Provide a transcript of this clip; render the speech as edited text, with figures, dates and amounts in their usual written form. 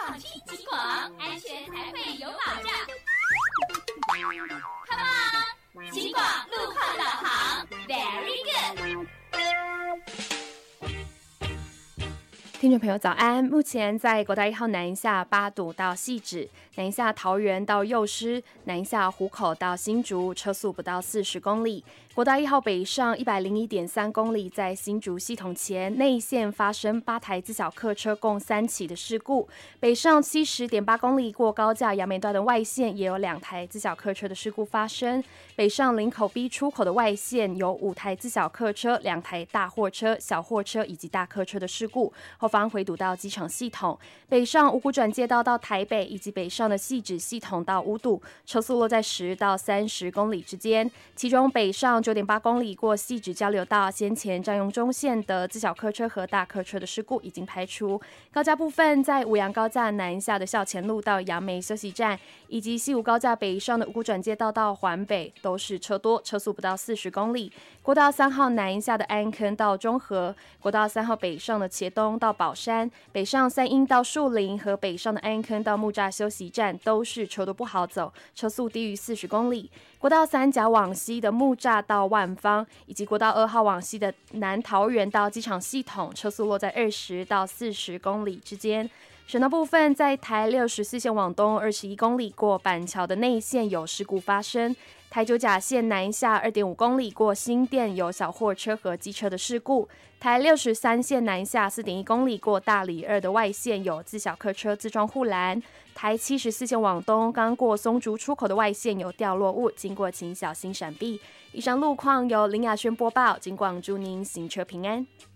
听警广，安全才会有保障。Come on， 警广路况导航 ，Very good。 听众朋友早安，目前在国道1号南下八堵到汐止，南下桃园到幼师，南下湖口到新竹，车速不到40公里。国道1号北上 101.3 公里，在新竹系统前内线发生8台自小客车共3起的事故，北上 70.8 公里过高架杨梅段的外线也有2台自小客车的事故发生，北上林口 B 出口的外线有5台自小客车、2台大货车、小货车以及大客车的事故，后方回堵到机场系统，北上五股转接道到台北以及北上的汐止系统到五堵，车速落在10到30公里之间，其中北上9.8公里过汐止交流道先前占用中线的自小客车和大客车的事故已经排除。高架部分，在五杨高架南下的校前路到杨梅休息站，以及西武高架北上的五股转接道到环北都是车多，车速不到40公里。国道3号南下的安坑到中和，国道3号北上的茄东到宝山，北上三鹰到树林和北上的安坑到木栅休息站都是车多不好走，车速低于40公里。国道3甲往西的木栅到万芳，以及国道2号往西的南桃园到机场系统，车速落在20到40公里之间。省道部分，在台64线往东21公里过板桥的内线有事故发生，台九甲线南下 2.5 公里过新店有小货车和机车的事故，台63线南下 4.1 公里过大里2的外线有自小客车自撞护栏，台74线往东刚过松竹出口的外线有掉落物，经过请小心闪避。以上路况由林雅轩播报，警广祝您行车平安。